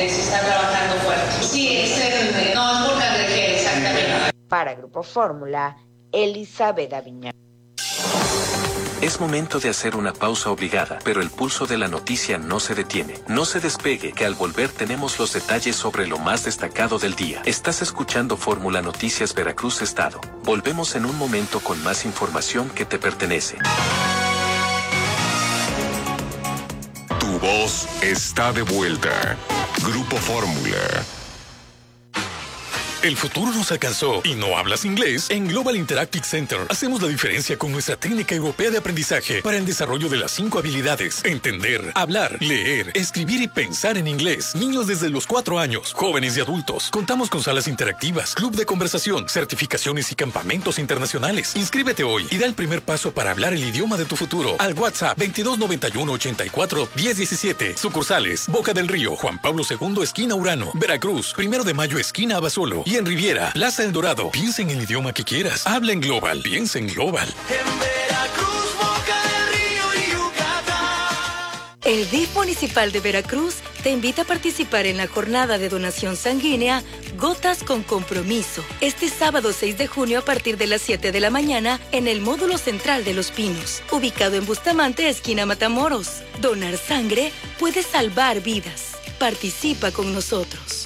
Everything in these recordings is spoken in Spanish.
donde se está trabajando fuerte. Sí, no es por Cangrejera, exactamente. Para Grupo Fórmula, Elizabeth Aviñón. Es momento de hacer una pausa obligada, pero el pulso de la noticia no se detiene. No se despegue, que al volver tenemos los detalles sobre lo más destacado del día. Estás escuchando Fórmula Noticias Veracruz Estado. Volvemos en un momento con más información que te pertenece. Tu voz está de vuelta. Grupo Fórmula. El futuro nos alcanzó y no hablas inglés. En Global Interactive Center hacemos la diferencia con nuestra técnica europea de aprendizaje para el desarrollo de las 5 habilidades: entender, hablar, leer, escribir y pensar en inglés. Niños desde los 4 años, jóvenes y adultos. Contamos con salas interactivas, club de conversación, certificaciones y campamentos internacionales. Inscríbete hoy y da el primer paso para hablar el idioma de tu futuro al WhatsApp 2291 84 1017. Sucursales: Boca del Río, Juan Pablo II, esquina Urano, Veracruz, 1 de Mayo, esquina Abasolo. Y en Riviera, Plaza El Dorado. Piensa en el idioma que quieras. Habla en Global. Piensa en Global. En Veracruz, Boca del Río y Yucatán. El DIF Municipal de Veracruz te invita a participar en la jornada de donación sanguínea Gotas con Compromiso, este sábado 6 de junio a partir de las 7 de la mañana en el módulo central de Los Pinos, ubicado en Bustamante, esquina Matamoros. Donar sangre puede salvar vidas. Participa con nosotros.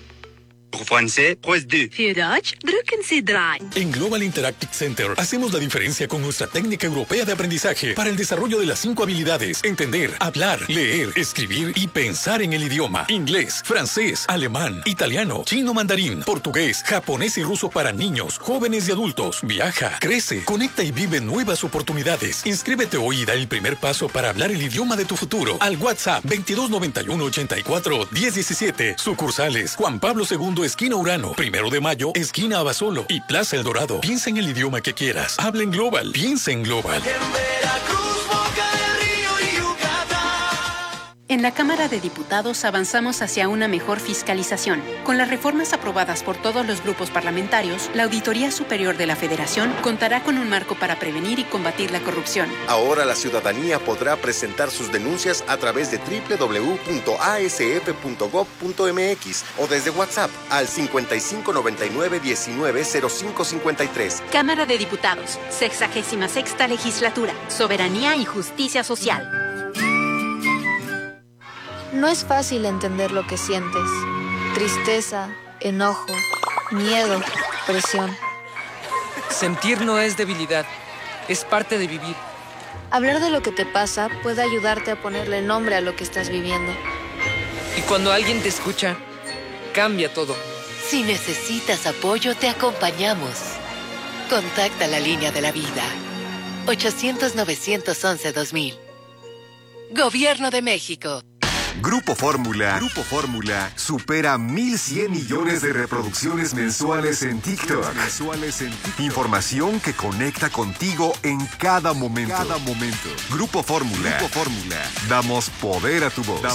En Global Interactive Center hacemos la diferencia con nuestra técnica europea de aprendizaje para el desarrollo de las 5 habilidades: entender, hablar, leer, escribir y pensar en el idioma: inglés, francés, alemán, italiano, chino, mandarín, portugués, japonés y ruso para niños, jóvenes y adultos. Viaja, crece, conecta y vive nuevas oportunidades. Inscríbete hoy y da el primer paso para hablar el idioma de tu futuro al WhatsApp 2291 84 1017. Sucursales: Juan Pablo II, esquina Urano, 1 de Mayo, esquina Abasolo y Plaza El Dorado. Piensa en el idioma que quieras. Habla en Global. Piensa en Global. En Veracruz, Boca del Río y Yucatán. En la Cámara de Diputados avanzamos hacia una mejor fiscalización. Con las reformas aprobadas por todos los grupos parlamentarios, la Auditoría Superior de la Federación contará con un marco para prevenir y combatir la corrupción. Ahora la ciudadanía podrá presentar sus denuncias a través de www.asf.gov.mx o desde WhatsApp al 5599 190553. Cámara de Diputados, 66ª Legislatura, Soberanía y Justicia Social. No es fácil entender lo que sientes: tristeza, enojo, miedo, presión. Sentir no es debilidad, es parte de vivir. Hablar de lo que te pasa puede ayudarte a ponerle nombre a lo que estás viviendo. Y cuando alguien te escucha, cambia todo. Si necesitas apoyo, te acompañamos. Contacta la línea de la vida. 800-911-2000. Gobierno de México. Grupo Fórmula supera 1,100 millones de reproducciones mensuales en TikTok. Información que conecta contigo en cada momento. Grupo Fórmula. Damos poder a tu voz.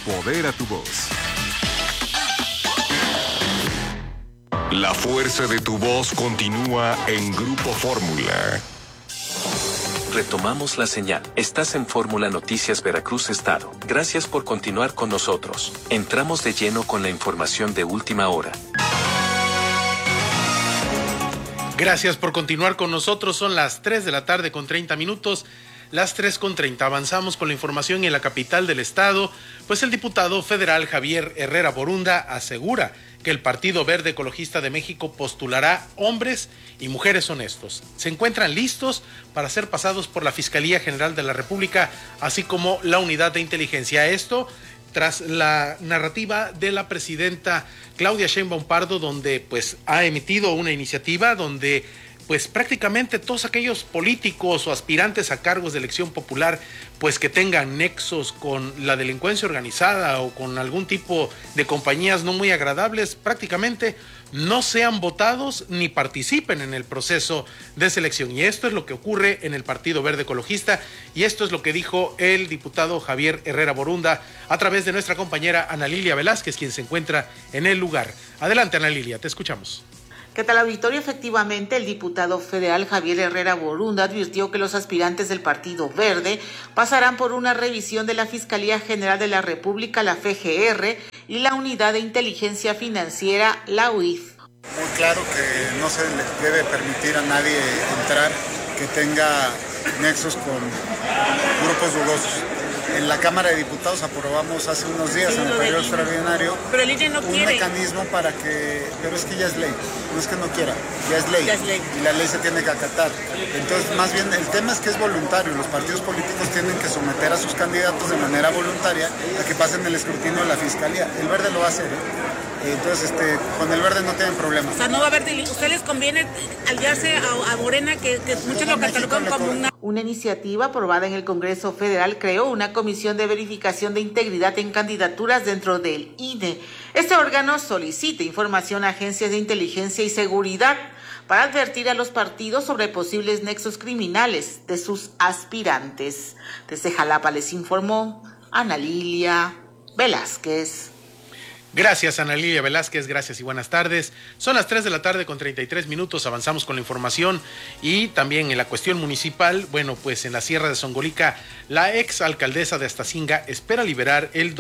La fuerza de tu voz continúa en Grupo Fórmula. Retomamos la señal. Estás en Fórmula Noticias Veracruz Estado. Gracias por continuar con nosotros. Entramos de lleno con la información de última hora. Gracias por continuar con nosotros. Son las 3 de la tarde con 30 minutos. Las 3:30. Avanzamos con la información en la capital del estado, pues el diputado federal Javier Herrera Borunda asegura que el Partido Verde Ecologista de México postulará hombres y mujeres honestos. Se encuentran listos para ser pasados por la Fiscalía General de la República, así como la Unidad de Inteligencia. Esto tras la narrativa de la presidenta Claudia Sheinbaum Pardo, donde pues ha emitido una iniciativa donde pues prácticamente todos aquellos políticos o aspirantes a cargos de elección popular pues que tengan nexos con la delincuencia organizada o con algún tipo de compañías no muy agradables, prácticamente no sean votados ni participen en el proceso de selección. Y esto es lo que ocurre en el Partido Verde Ecologista, y esto es lo que dijo el diputado Javier Herrera Borunda a través de nuestra compañera Ana Lilia Velázquez, quien se encuentra en el lugar. Adelante, Ana Lilia, te escuchamos. ¿Qué tal, auditorio? Efectivamente, el diputado federal Javier Herrera Borunda advirtió que los aspirantes del Partido Verde pasarán por una revisión de la Fiscalía General de la República, la FGR, y la Unidad de Inteligencia Financiera, la UIF. Muy claro que no se le debe permitir a nadie entrar que tenga nexos con grupos dudosos. En la Cámara de Diputados aprobamos hace unos días, en el periodo extraordinario, pero el INE no quiere. Mecanismo para que, pero es que ya es ley, no es que no quiera, ya es ley, y la ley se tiene que acatar. Entonces, más bien, el tema es que es voluntario, los partidos políticos tienen que someter a sus candidatos de manera voluntaria a que pasen el escrutinio de la Fiscalía. El Verde lo va a hacer, Entonces, con el Verde no tienen problema. O sea, no va a haber delito. ¿Usted les conviene aliarse a Morena, que muchos lo catalogan como una iniciativa aprobada en el Congreso Federal creó una comisión de verificación de integridad en candidaturas dentro del INE. Este órgano solicita información a agencias de inteligencia y seguridad para advertir a los partidos sobre posibles nexos criminales de sus aspirantes. Desde Jalapa les informó Ana Lilia Velázquez. Gracias, Ana Lilia Velázquez, gracias y buenas tardes. Son las 3 de la tarde con 33 minutos, avanzamos con la información y también en la cuestión municipal. Bueno, pues en la Sierra de Songolica, la ex alcaldesa de Astacinga espera liberar el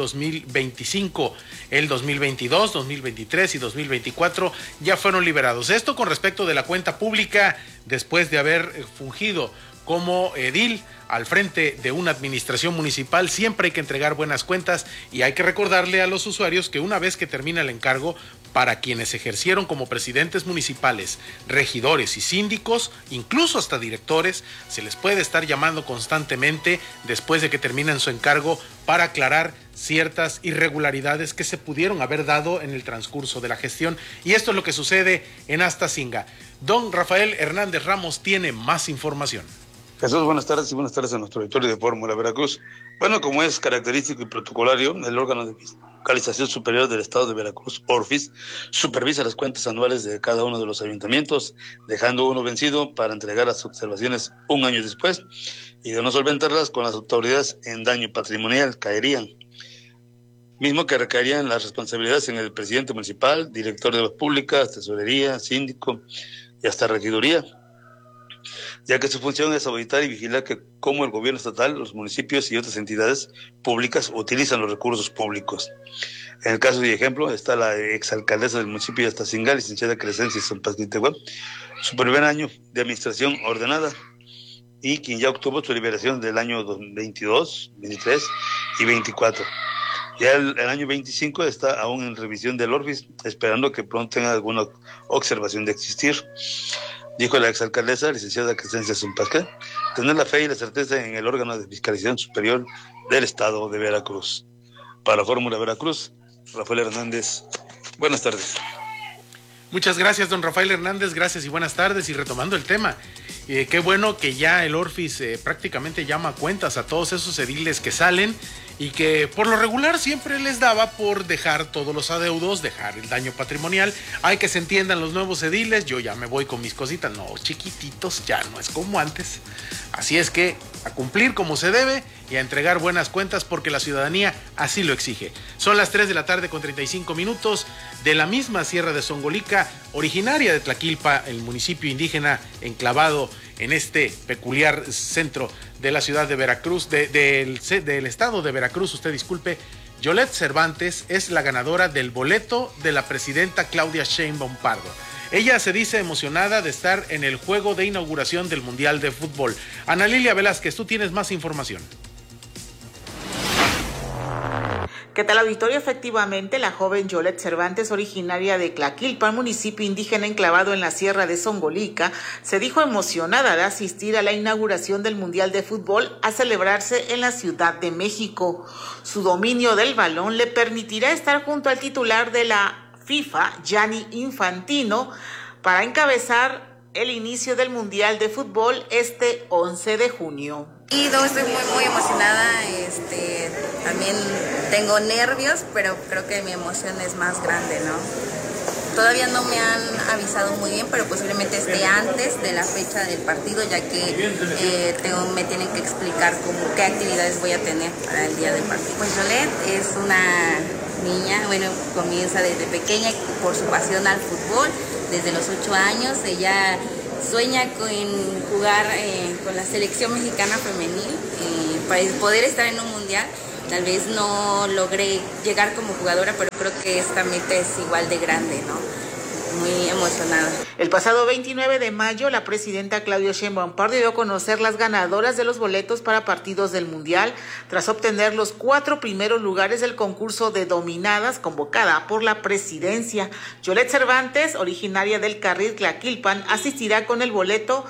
2025. El 2022, 2023 y 2024 ya fueron liberados. Esto con respecto de la cuenta pública después de haber fungido como edil al frente de una administración municipal. Siempre hay que entregar buenas cuentas y hay que recordarle a los usuarios que una vez que termina el encargo, para quienes ejercieron como presidentes municipales, regidores y síndicos, incluso hasta directores, se les puede estar llamando constantemente después de que terminan su encargo para aclarar ciertas irregularidades que se pudieron haber dado en el transcurso de la gestión. Y esto es lo que sucede en Astacinga. Don Rafael Hernández Ramos tiene más información. Jesús, buenas tardes y buenas tardes a nuestro auditorio de Fórmula Veracruz. Bueno, como es característico y protocolario, el órgano de fiscalización superior del Estado de Veracruz, ORFIS, supervisa las cuentas anuales de cada uno de los ayuntamientos, dejando uno vencido para entregar las observaciones un año después, y de no solventarlas con las autoridades en daño patrimonial caerían, mismo que recaerían las responsabilidades en el presidente municipal, director de obras públicas, tesorería, síndico y hasta regiduría, ya que su función es auditar y vigilar que cómo el gobierno estatal, los municipios y otras entidades públicas utilizan los recursos públicos. En el caso de ejemplo está la exalcaldesa del municipio de Astacinga, licenciada Crescencia Zompazquitehua, su primer año de administración ordenada y quien ya obtuvo su liberación del año 2022, 23 y 24. Ya el año 25 está aún en revisión del ORFIS, esperando que pronto tenga alguna observación de existir. Dijo la exalcaldesa, licenciada Crescencia Zompazquitehua, tener la fe y la certeza en el órgano de fiscalización superior del Estado de Veracruz. Para Fórmula Veracruz, Rafael Hernández. Buenas tardes. Muchas gracias, don Rafael Hernández, gracias y buenas tardes. Y retomando el tema, qué bueno que ya el ORFIS prácticamente llama cuentas a todos esos ediles que salen y que por lo regular siempre les daba por dejar todos los adeudos, dejar el daño patrimonial. Hay que se entiendan los nuevos ediles, yo ya me voy con mis cositas, no, chiquititos, ya no es como antes. Así es que a cumplir como se debe y a entregar buenas cuentas porque la ciudadanía así lo exige. Son las 3 de la tarde con 35 minutos de la misma Sierra de Songolica, originaria de Tlaquilpa, el municipio indígena enclavado en este peculiar centro de la ciudad de Veracruz, del estado de Veracruz, usted disculpe. Yolette Cervantes es la ganadora del boleto de la presidenta Claudia Sheinbaum Pardo. Ella se dice emocionada de estar en el juego de inauguración del Mundial de Fútbol. Ana Lilia Velázquez, tú tienes más información. ¿Qué tal, auditorio? Efectivamente, la joven Yolette Cervantes, originaria de Tlaquilpa, municipio indígena enclavado en la Sierra de Songolica, se dijo emocionada de asistir a la inauguración del Mundial de Fútbol a celebrarse en la Ciudad de México. Su dominio del balón le permitirá estar junto al titular de la FIFA, Gianni Infantino, para encabezar el inicio del Mundial de Fútbol este 11 de junio. Y estoy muy emocionada, también tengo nervios, pero creo que mi emoción es más grande, ¿no? Todavía no me han avisado muy bien, pero posiblemente esté antes de la fecha del partido, ya que me tienen que explicar qué actividades voy a tener para el día del partido. Pues Yolette es una niña, comienza desde pequeña por su pasión al fútbol, desde los 8 años, ella sueña con jugar con la selección mexicana femenil para poder estar en un mundial Tal vez no logré llegar como jugadora, pero creo que esta meta es igual de grande, ¿no? Muy emocionada. El pasado 29 de mayo, la presidenta Claudia Sheinbaum Pardo dio a conocer las ganadoras de los boletos para partidos del Mundial, tras obtener los 4 primeros lugares del concurso de dominadas convocada por la presidencia. Yolette Cervantes, originaria del Carril Tlaquilpan, asistirá con el boleto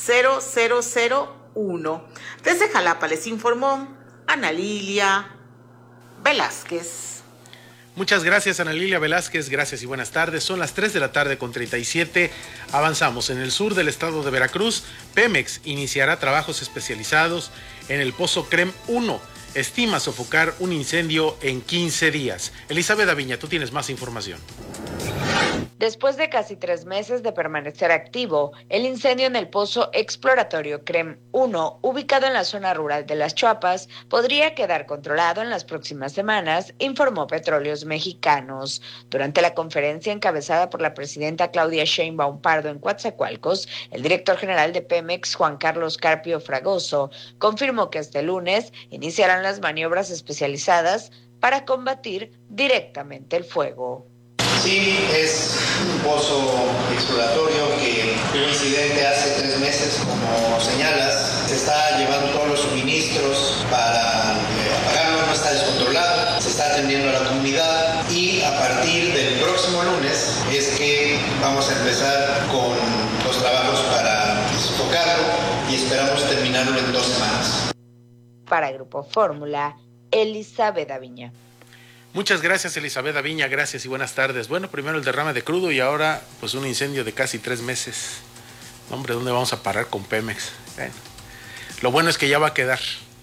0001. Desde Jalapa les informó Ana Lilia Velázquez. Muchas gracias, Ana Lilia Velázquez, gracias y buenas tardes. Son las 3:37 p.m. Avanzamos. En el sur del estado de Veracruz, Pemex iniciará trabajos especializados en el Pozo CREM 1. Estima sofocar un incendio en 15 días. Elizabeth Aviña, tú tienes más información. Después de casi 3 meses de permanecer activo, el incendio en el pozo exploratorio CREM 1, ubicado en la zona rural de Las Chuapas, podría quedar controlado en las próximas semanas, informó Petróleos Mexicanos. Durante la conferencia encabezada por la presidenta Claudia Sheinbaum Pardo en Coatzacoalcos, el director general de Pemex, Juan Carlos Carpio Fragoso, confirmó que este lunes iniciarán las maniobras especializadas para combatir directamente el fuego. Sí, es un pozo exploratorio que tuvo incidente hace 3 meses, como señalas. Se está llevando todos los suministros para apagarlo, no está descontrolado. Se está atendiendo a la comunidad y a partir del próximo lunes es que vamos a empezar con los trabajos para sofocarlo y esperamos terminarlo en 2 semanas. Para Grupo Fórmula, Elizabeth Aviña. Muchas gracias, Elizabeth Aviña, gracias y buenas tardes. Bueno, primero el derrame de crudo y ahora pues un incendio de casi 3 meses. Hombre, ¿dónde vamos a parar con Pemex? Bueno, lo bueno es que ya va a quedar.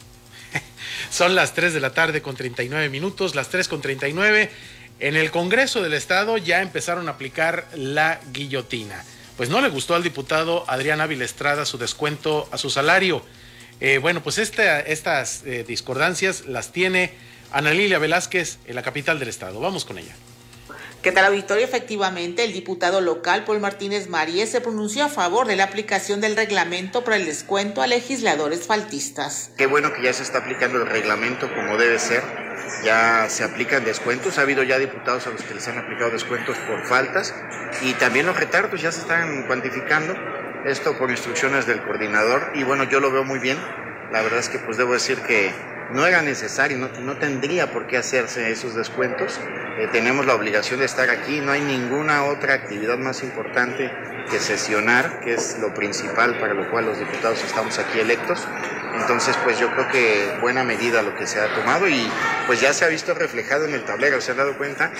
Son las 3:39 p.m, las 3:39. En el Congreso del Estado ya empezaron a aplicar la guillotina. Pues no le gustó al diputado Adrián Ávila Estrada su descuento a su salario. Bueno, pues estas discordancias las tiene Ana Lilia Velázquez en la capital del estado. Vamos con ella. ¿Qué tal, auditorio? Efectivamente, el diputado local Paul Martínez Maríez se pronunció a favor de la aplicación del reglamento para el descuento a legisladores faltistas. Qué bueno que ya se está aplicando el reglamento como debe ser. Ya se aplican descuentos. Ha habido ya diputados a los que les han aplicado descuentos por faltas y también los retardos ya se están cuantificando. Esto por instrucciones del coordinador y bueno, yo lo veo muy bien. La verdad es que pues debo decir que no era necesario, no tendría por qué hacerse esos descuentos. Tenemos la obligación de estar aquí, no hay ninguna otra actividad más importante que sesionar, que es lo principal para lo cual los diputados estamos aquí electos. Entonces, pues yo creo que buena medida lo que se ha tomado y pues ya se ha visto reflejado en el tablero, se han dado cuenta,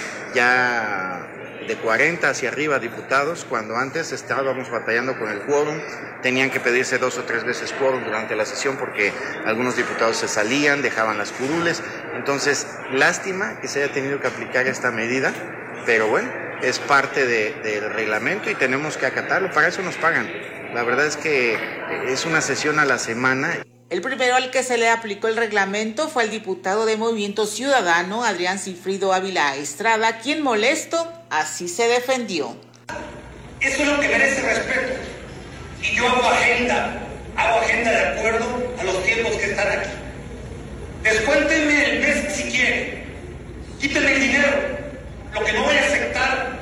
ya de 40 hacia arriba diputados, cuando antes estábamos batallando con el quórum, tenían que pedirse 2 o 3 veces quórum durante la sesión porque algunos diputados se salían, dejaban las curules. Entonces, lástima que se haya tenido que aplicar esta medida, pero bueno, es parte del reglamento y tenemos que acatarlo, para eso nos pagan. La verdad es que es una sesión a la semana. El primero al que se le aplicó el reglamento fue el diputado de Movimiento Ciudadano, Adrián Cifrido Ávila Estrada, quien molesto así se defendió. Eso es lo que merece respeto. Y yo hago agenda de acuerdo a los tiempos que están aquí. Descuéntenme el mes si quieren. Quítenme el dinero. Lo que no voy a aceptar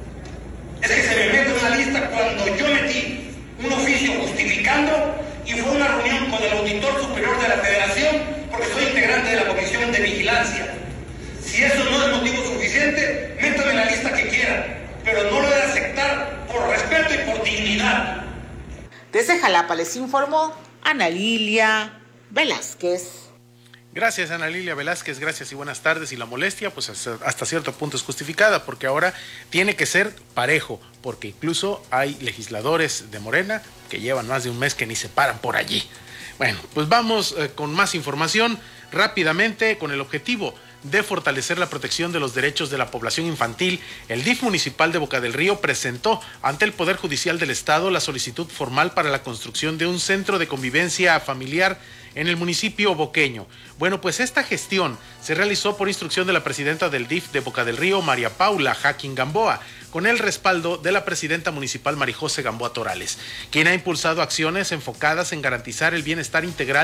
es que se me meta en una lista cuando yo metí un oficio justificando y fue una reunión con el auditor superior de la Federación porque soy integrante de la Comisión de Vigilancia. Si eso no es motivo suficiente, métame en la lista que quieran, pero no lo voy a aceptar por respeto y por dignidad. Desde Jalapa les informó Ana Lilia Velázquez. Gracias, Ana Lilia Velázquez, gracias y buenas tardes. Y la molestia, pues hasta cierto punto es justificada, porque ahora tiene que ser parejo, porque incluso hay legisladores de Morena que llevan más de un mes que ni se paran por allí. Bueno, pues vamos con más información rápidamente con el objetivo de fortalecer la protección de los derechos de la población infantil. El DIF municipal de Boca del Río presentó ante el Poder Judicial del Estado la solicitud formal para la construcción de un centro de convivencia familiar en el municipio boqueño. Bueno, pues esta gestión se realizó por instrucción de la presidenta del DIF de Boca del Río, María Paula Jaquín Gamboa, con el respaldo de la presidenta municipal Marijose Gamboa Torales, quien ha impulsado acciones enfocadas en garantizar el bienestar integral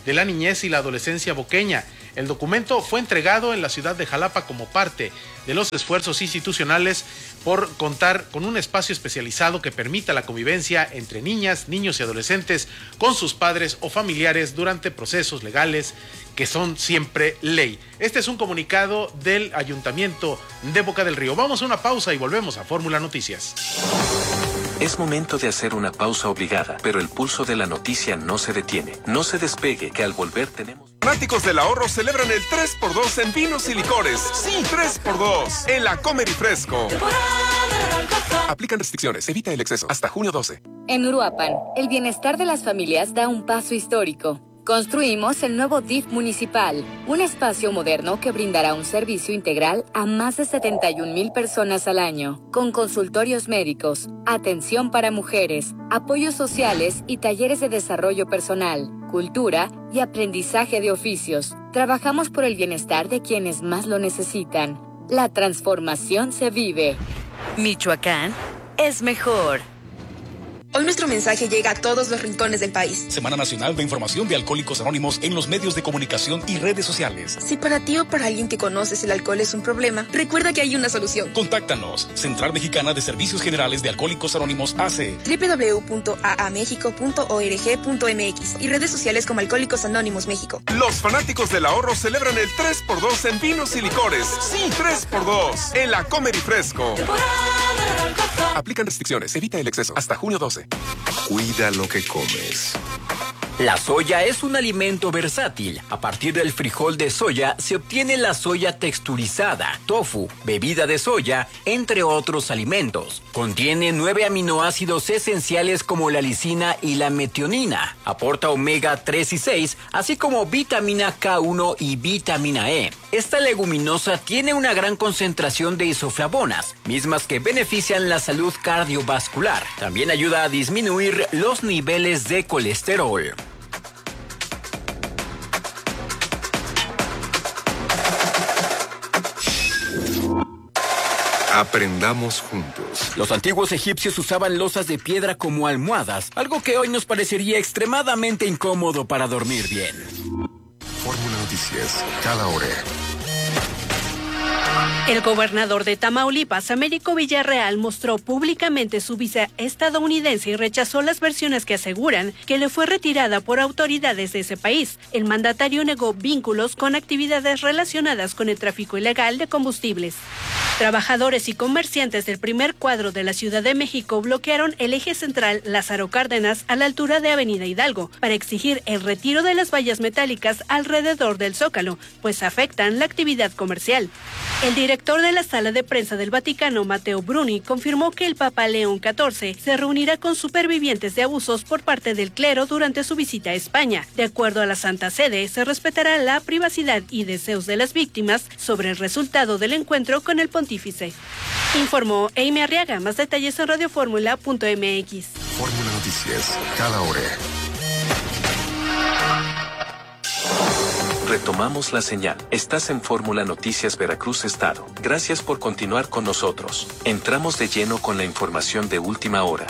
de la niñez y la adolescencia boqueña. El documento fue entregado en la ciudad de Jalapa como parte de los esfuerzos institucionales por contar con un espacio especializado que permita la convivencia entre niñas, niños y adolescentes con sus padres o familiares durante procesos legales que son siempre ley. Este es un comunicado del Ayuntamiento de Boca del Río. Vamos a una pausa y volvemos a Fórmula Noticias. Es momento de hacer una pausa obligada, pero el pulso de la noticia no se detiene. No se despegue, que al volver tenemos... Fanáticos del ahorro celebran el 3x2 en vinos y licores. Sí, 3x2 en la Comer y Fresco. Aplican restricciones, evita el exceso. Hasta junio 12. En Uruapan, el bienestar de las familias da un paso histórico. Construimos el nuevo DIF municipal, un espacio moderno que brindará un servicio integral a más de 71,000 personas al año, con consultorios médicos, atención para mujeres, apoyos sociales y talleres de desarrollo personal, cultura y aprendizaje de oficios. Trabajamos por el bienestar de quienes más lo necesitan. La transformación se vive. Michoacán es mejor. Hoy nuestro mensaje llega a todos los rincones del país. Semana Nacional de Información de Alcohólicos Anónimos en los medios de comunicación y redes sociales. Si para ti o para alguien que conoces el alcohol es un problema, recuerda que hay una solución. Contáctanos. Central Mexicana de Servicios Generales de Alcohólicos Anónimos AC. www.aamexico.org.mx y redes sociales como Alcohólicos Anónimos México. Los fanáticos del ahorro celebran el 3x2 en vinos y licores. Sí, 3x2 en la Comer y Fresco. Aplican restricciones, evita el exceso. Hasta junio 12. Cuida lo que comes. La soya es un alimento versátil. A partir del frijol de soya se obtiene la soya texturizada, tofu, bebida de soya, entre otros alimentos. Contiene 9 aminoácidos esenciales como la lisina y la metionina. Aporta omega 3 y 6, así como vitamina K1 y vitamina E. Esta leguminosa tiene una gran concentración de isoflavonas, mismas que benefician la salud cardiovascular. También ayuda a disminuir los niveles de colesterol. Aprendamos juntos. Los antiguos egipcios usaban losas de piedra como almohadas, algo que hoy nos parecería extremadamente incómodo para dormir bien. Fórmula Noticias, cada hora. El gobernador de Tamaulipas, Américo Villarreal, mostró públicamente su visa estadounidense y rechazó las versiones que aseguran que le fue retirada por autoridades de ese país. El mandatario negó vínculos con actividades relacionadas con el tráfico ilegal de combustibles. Trabajadores y comerciantes del primer cuadro de la Ciudad de México bloquearon el eje central Lázaro Cárdenas a la altura de Avenida Hidalgo para exigir el retiro de las vallas metálicas alrededor del Zócalo, pues afectan la actividad comercial. El director de la Sala de Prensa del Vaticano, Matteo Bruni, confirmó que el Papa León XIV se reunirá con supervivientes de abusos por parte del clero durante su visita a España. De acuerdo a la Santa Sede, se respetará la privacidad y deseos de las víctimas sobre el resultado del encuentro con el pontífice. Informó Amy Arriaga. Más detalles en radioformula.mx. Fórmula Noticias, cada hora. Retomamos la señal. Estás en Fórmula Noticias Veracruz Estado. Gracias por continuar con nosotros. Entramos de lleno con la información de última hora.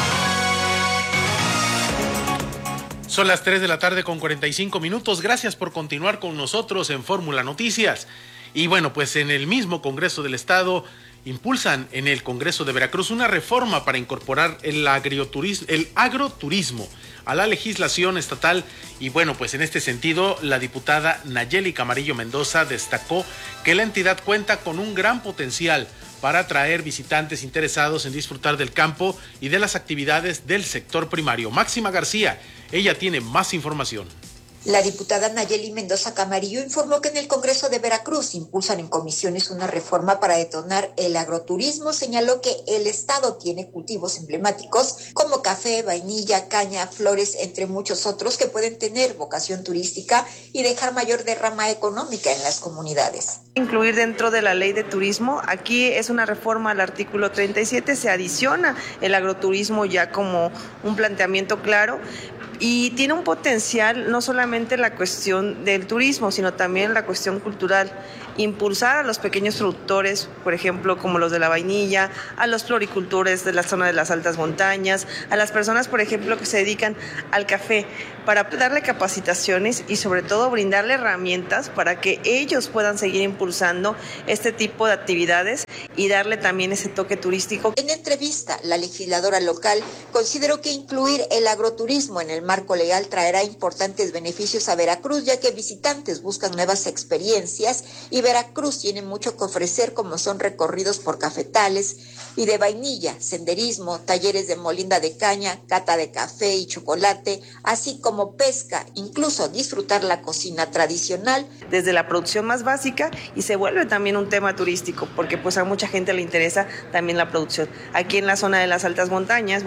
Son las 3 de la tarde con 45 minutos. Gracias por continuar con nosotros en Fórmula Noticias. Y bueno, pues en el mismo Congreso del Estado impulsan en el Congreso de Veracruz una reforma para incorporar el agroturismo a la legislación estatal. Y bueno, pues en este sentido, la diputada Nayeli Camarillo Mendoza destacó que la entidad cuenta con un gran potencial para atraer visitantes interesados en disfrutar del campo y de las actividades del sector primario. Máxima García, ella tiene más información. La diputada Nayeli Mendoza Camarillo informó que en el Congreso de Veracruz impulsan en comisiones una reforma para detonar el agroturismo. Señaló que el estado tiene cultivos emblemáticos como café, vainilla, caña, flores, entre muchos otros que pueden tener vocación turística y dejar mayor derrama económica en las comunidades. Incluir dentro de la ley de turismo, aquí es una reforma al artículo 37, se adiciona el agroturismo ya como un planteamiento claro, Y tiene un potencial no solamente la cuestión del turismo, sino también la cuestión cultural. Impulsar a los pequeños productores, por ejemplo, como los de la vainilla, a los floricultores de la zona de las altas montañas, a las personas, por ejemplo, que se dedican al café, para darle capacitaciones y sobre todo brindarle herramientas para que ellos puedan seguir impulsando este tipo de actividades y darle también ese toque turístico. En entrevista, la legisladora local consideró que incluir el agroturismo en el marco legal traerá importantes beneficios a Veracruz, ya que visitantes buscan nuevas experiencias y Veracruz tiene mucho que ofrecer, como son recorridos por cafetales y de vainilla, senderismo, talleres de molinda de caña, cata de café y chocolate, así como pesca, incluso disfrutar la cocina tradicional. Desde la producción más básica, y se vuelve también un tema turístico, porque pues a mucha gente le interesa también la producción. Aquí en la zona de las altas montañas,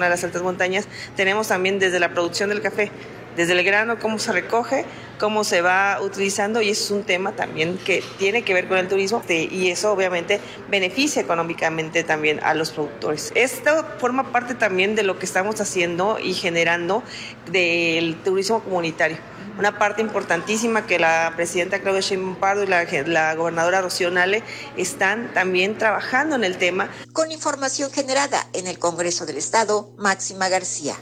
tenemos también desde la producción del café, desde el grano, cómo se recoge, cómo se va utilizando, y eso es un tema también que tiene que ver con el turismo, y eso obviamente beneficia económicamente también a los productores. Esto forma parte también de lo que estamos haciendo y generando del turismo comunitario. Una parte importantísima que la presidenta Claudia Sheinbaum Pardo y la gobernadora Rocío Nale están también trabajando en el tema. Con información generada en el Congreso del Estado, Máxima García.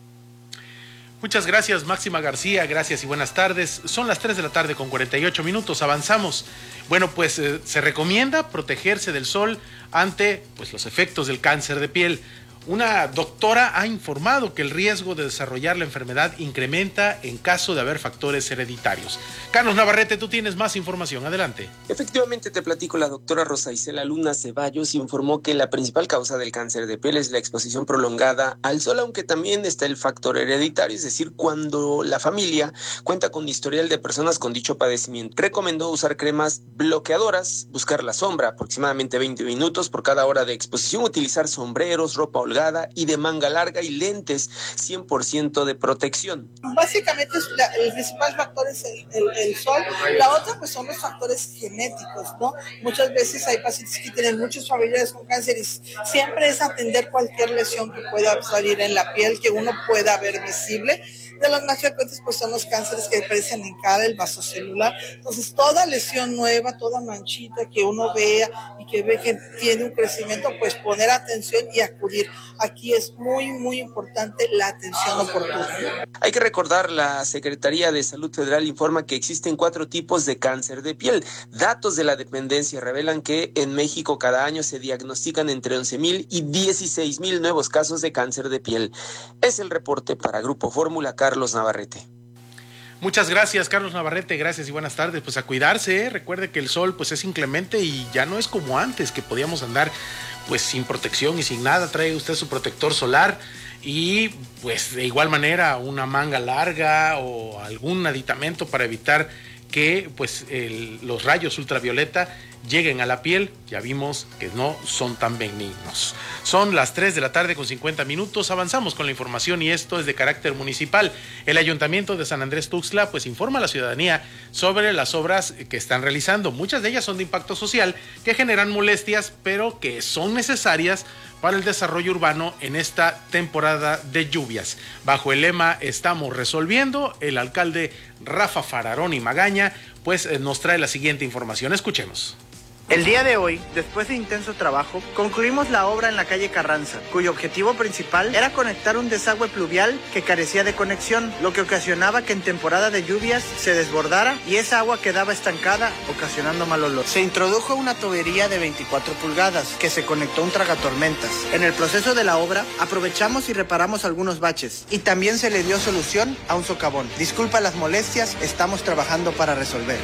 Muchas gracias, Máxima García, gracias y buenas tardes. Son las 3 de la tarde con 48 minutos, avanzamos. Bueno, pues se recomienda protegerse del sol ante los efectos del cáncer de piel. Una doctora ha informado que el riesgo de desarrollar la enfermedad incrementa en caso de haber factores hereditarios. Carlos Navarrete, tú tienes más información, adelante. Efectivamente, te platico, la doctora Rosa Isela Luna Ceballos informó que la principal causa del cáncer de piel es la exposición prolongada al sol, aunque también está el factor hereditario, es decir, cuando la familia cuenta con historial de personas con dicho padecimiento. Recomendó usar cremas bloqueadoras, buscar la sombra, aproximadamente 20 minutos por cada hora de exposición, utilizar sombreros, ropa holgada y de manga larga y lentes 100% de protección. Básicamente el principal factor es el sol. La otra pues son los factores genéticos, ¿no? Muchas veces hay pacientes que tienen muchos familiares con cáncer y siempre es atender cualquier lesión que pueda salir en la piel, que uno pueda ver visible. De los más frecuentes pues son los cánceres que aparecen en cara, el vasocelular. Entonces toda lesión nueva, toda manchita que uno vea y que ve que tiene un crecimiento, pues poner atención y acudir. Aquí es muy, muy importante la atención oportuna. Hay que recordar, la Secretaría de Salud Federal informa que existen 4 tipos de cáncer de piel. Datos de la dependencia revelan que en México cada año se diagnostican entre 11,000 y 16,000 nuevos casos de cáncer de piel. Es el reporte para Grupo Fórmula, Carlos Navarrete. Muchas gracias, Carlos Navarrete, gracias y buenas tardes. Pues a cuidarse, recuerde que el sol es inclemente y ya no es como antes, que podíamos andar sin protección y sin nada. Trae usted su protector solar y de igual manera una manga larga o algún aditamento para evitar que los rayos ultravioleta lleguen a la piel. Ya vimos que no son tan benignos. Son las 3 de la tarde con 50 minutos. Avanzamos con la información y esto es de carácter municipal. El Ayuntamiento de San Andrés Tuxtla informa a la ciudadanía sobre las obras que están realizando. Muchas de ellas son de impacto social, que generan molestias, pero que son necesarias para el desarrollo urbano en esta temporada de lluvias. Bajo el lema Estamos resolviendo, el alcalde Rafa Fararoni Magaña nos trae la siguiente información. Escuchemos. El día de hoy, después de intenso trabajo, concluimos la obra en la calle Carranza, cuyo objetivo principal era conectar un desagüe pluvial que carecía de conexión, lo que ocasionaba que en temporada de lluvias se desbordara y esa agua quedaba estancada, ocasionando mal olor. Se introdujo una tubería de 24 pulgadas que se conectó a un tragatormentas. En el proceso de la obra, aprovechamos y reparamos algunos baches y también se le dio solución a un socavón. Disculpa las molestias, estamos trabajando para resolver.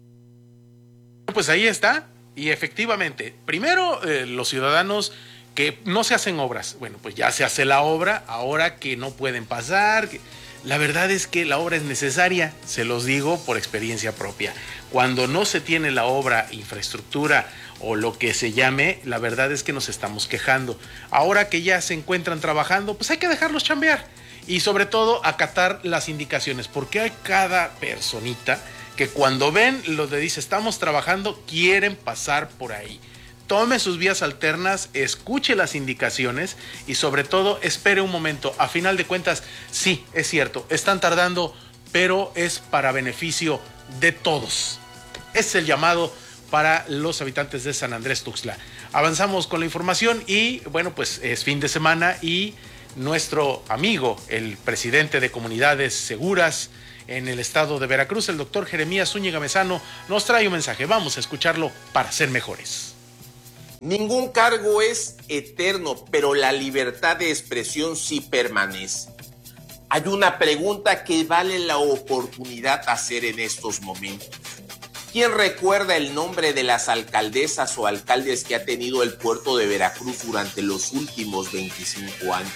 Pues ahí está. Y efectivamente, primero los ciudadanos que no se hacen obras, ya se hace la obra, ahora que no pueden pasar. La verdad es que la obra es necesaria, se los digo por experiencia propia. Cuando no se tiene la obra, infraestructura o lo que se llame, la verdad es que nos estamos quejando. Ahora que ya se encuentran trabajando, hay que dejarlos chambear y sobre todo acatar las indicaciones, porque hay cada personita que cuando ven lo de dice estamos trabajando, quieren pasar por ahí. tome sus vías alternas, escuche las indicaciones y sobre todo espere un momento. A final de cuentas, sí, es cierto, están tardando, pero es para beneficio de todos. Es el llamado para los habitantes de San Andrés Tuxtla. Avanzamos con la información y bueno, pues es fin de semana y nuestro amigo, el presidente de Comunidades Seguras en el estado de Veracruz, el doctor Jeremías Zúñiga Mezano, nos trae un mensaje. Vamos a escucharlo para ser mejores. Ningún cargo es eterno, pero la libertad de expresión sí permanece. Hay una pregunta que vale la oportunidad hacer en estos momentos. ¿Quién recuerda el nombre de las alcaldesas o alcaldes que ha tenido el puerto de Veracruz durante los últimos 25 años?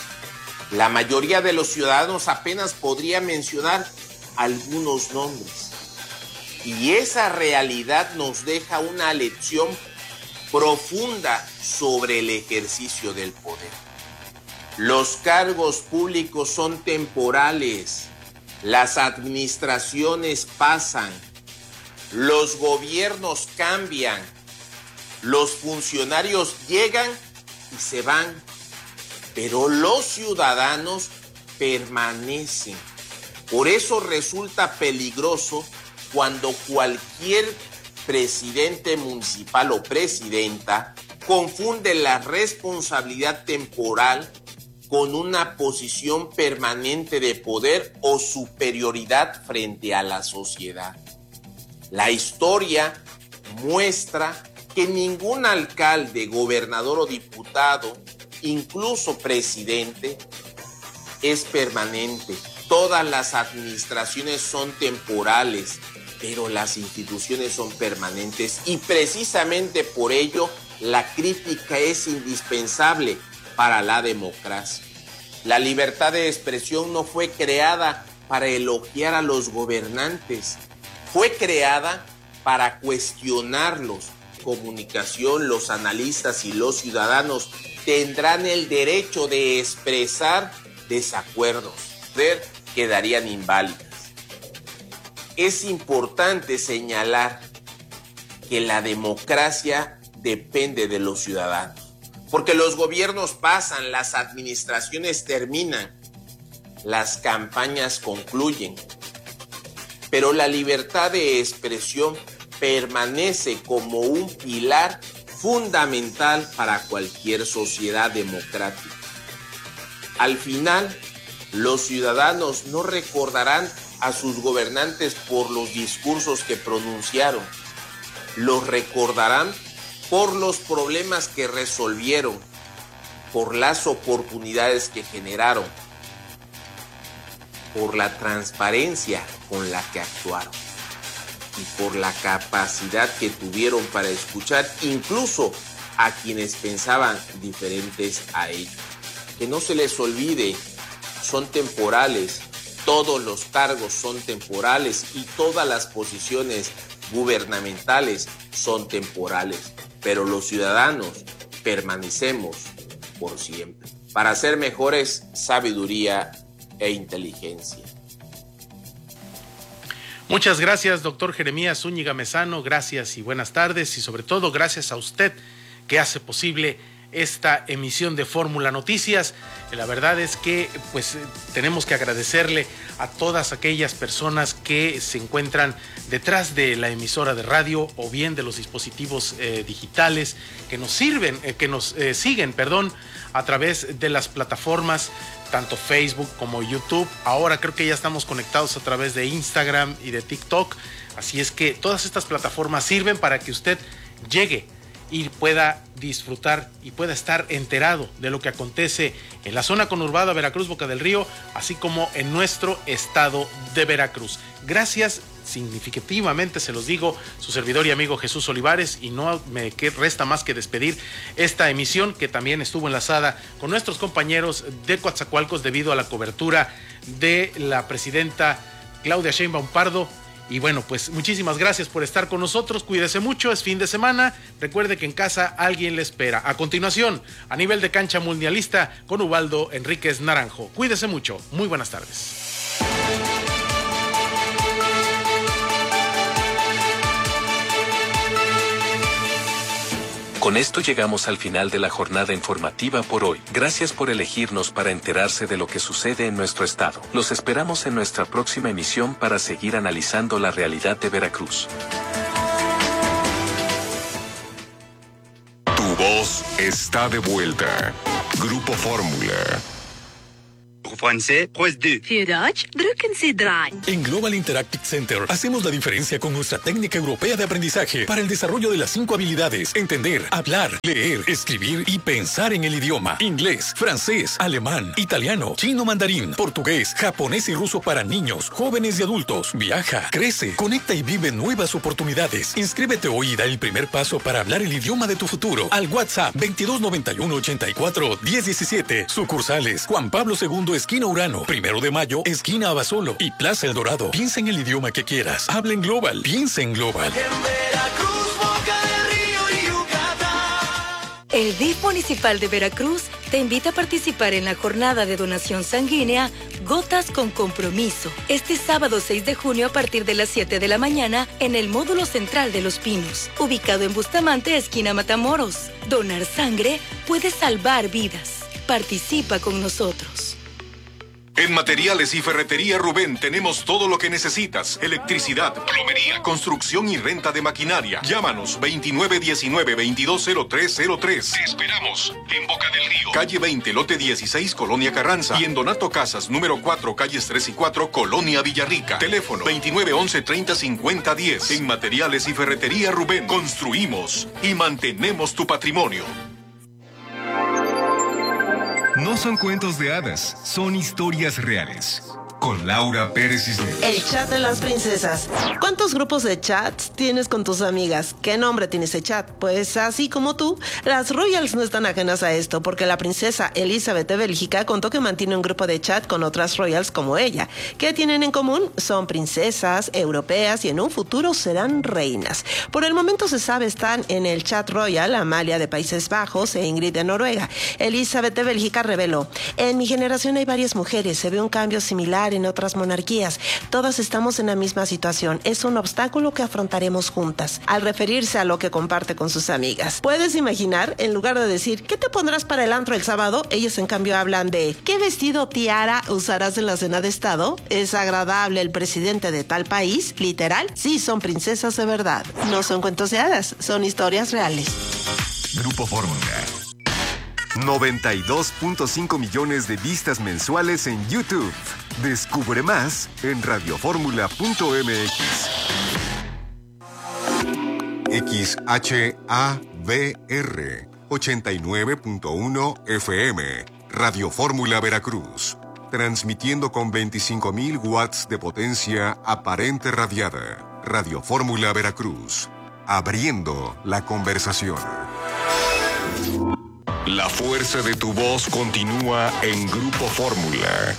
La mayoría de los ciudadanos apenas podría mencionar algunos nombres. Y esa realidad nos deja una lección profunda sobre el ejercicio del poder. Los cargos públicos son temporales, las administraciones pasan, los gobiernos cambian, los funcionarios llegan y se van, pero los ciudadanos permanecen. Por eso resulta peligroso cuando cualquier presidente municipal o presidenta confunde la responsabilidad temporal con una posición permanente de poder o superioridad frente a la sociedad. La historia muestra que ningún alcalde, gobernador o diputado, incluso presidente, es permanente. Todas las administraciones son temporales, pero las instituciones son permanentes y precisamente por ello la crítica es indispensable para la democracia. La libertad de expresión no fue creada para elogiar a los gobernantes, fue creada para cuestionarlos. Comunicación, los analistas y los ciudadanos tendrán el derecho de expresar desacuerdos, quedarían inválidas. Es importante señalar que la democracia depende de los ciudadanos, porque los gobiernos pasan, las administraciones terminan, las campañas concluyen, pero la libertad de expresión permanece como un pilar fundamental para cualquier sociedad democrática. Al final, los ciudadanos no recordarán a sus gobernantes por los discursos que pronunciaron, los recordarán por los problemas que resolvieron, por las oportunidades que generaron, por la transparencia con la que actuaron y por la capacidad que tuvieron para escuchar incluso a quienes pensaban diferentes a ellos. Que no se les olvide, son temporales, todos los cargos son temporales y todas las posiciones gubernamentales son temporales, pero los ciudadanos permanecemos por siempre. Para ser mejores, sabiduría e inteligencia. Muchas gracias, doctor Jeremías Zúñiga Mezano, gracias y buenas tardes y sobre todo gracias a usted que hace posible esta emisión de Fórmula Noticias. La verdad es que pues tenemos que agradecerle a todas aquellas personas que se encuentran detrás de la emisora de radio o bien de los dispositivos digitales que nos sirven, siguen a través de las plataformas tanto Facebook como YouTube. Ahora creo que ya estamos conectados a través de Instagram y de TikTok, así es que todas estas plataformas sirven para que usted llegue y pueda disfrutar y pueda estar enterado de lo que acontece en la zona conurbada Veracruz, Boca del Río, así como en nuestro estado de Veracruz. Gracias, significativamente se los digo, su servidor y amigo Jesús Olivares, y no me resta más que despedir esta emisión que también estuvo enlazada con nuestros compañeros de Coatzacoalcos debido a la cobertura de la presidenta Claudia Sheinbaum Pardo. Y bueno, pues muchísimas gracias por estar con nosotros, cuídese mucho, es fin de semana, recuerde que en casa alguien le espera. A continuación, a nivel de cancha mundialista con Ubaldo Enríquez Naranjo. Cuídese mucho, muy buenas tardes. Con esto llegamos al final de la jornada informativa por hoy. Gracias por elegirnos para enterarse de lo que sucede en nuestro estado. Los esperamos en nuestra próxima emisión para seguir analizando la realidad de Veracruz. Tu voz está de vuelta. Grupo Fórmula. En Global Interactive Center hacemos la diferencia con nuestra técnica europea de aprendizaje para el desarrollo de las 5 habilidades: entender, hablar, leer, escribir y pensar en el idioma. Inglés, francés, alemán, italiano, chino mandarín, portugués, japonés y ruso para niños, jóvenes y adultos. Viaja, crece, conecta y vive nuevas oportunidades. Inscríbete hoy y da el primer paso para hablar el idioma de tu futuro al WhatsApp 2291 84 1017. Sucursales Juan Pablo II, esquina Urano, 1 de Mayo, esquina Abasolo y Plaza El Dorado. Piensa en el idioma que quieras. Habla en Global. Piensa en Global. El DIF Municipal de Veracruz te invita a participar en la jornada de donación sanguínea Gotas con Compromiso, este sábado 6 de junio a partir de las 7 de la mañana en el módulo central de Los Pinos, ubicado en Bustamante, esquina Matamoros. Donar sangre puede salvar vidas. Participa con nosotros. En Materiales y Ferretería Rubén tenemos todo lo que necesitas: electricidad, plomería, construcción y renta de maquinaria. Llámanos 2919-220303. Te esperamos en Boca del Río, calle 20, lote 16, Colonia Carranza, y en Donato Casas, número 4, calles 3 y 4, Colonia Villarrica. Teléfono 2911-305010. En Materiales y Ferretería Rubén construimos y mantenemos tu patrimonio. No son cuentos de hadas, son historias reales. Con Laura Pérez Cisneros. El chat de las princesas. ¿Cuántos grupos de chats tienes con tus amigas? ¿Qué nombre tiene ese chat? Pues así como tú, las Royals no están ajenas a esto, porque la princesa Elizabeth de Bélgica contó que mantiene un grupo de chat con otras Royals como ella. ¿Qué tienen en común? Son princesas europeas y en un futuro serán reinas. Por el momento se sabe están en el chat Royal Amalia de Países Bajos e Ingrid de Noruega. Elizabeth de Bélgica reveló: en mi generación hay varias mujeres, se ve un cambio similar en otras monarquías. Todas estamos en la misma situación. Es un obstáculo que afrontaremos juntas, al referirse a lo que comparte con sus amigas. ¿Puedes imaginar? En lugar de decir ¿qué te pondrás para el antro el sábado?, ellos en cambio hablan de ¿qué vestido tiara usarás en la cena de estado? ¿Es agradable el presidente de tal país? Literal, sí, son princesas de verdad. No son cuentos de hadas, son historias reales. Grupo Fórmula. 92.5 millones de vistas mensuales en YouTube. Descubre más en radioformula.mx. XHABR 89.1 FM. Radio Fórmula Veracruz. Transmitiendo con 25.000 watts de potencia aparente radiada. Radio Fórmula Veracruz. Abriendo la conversación. La fuerza de tu voz continúa en Grupo Fórmula.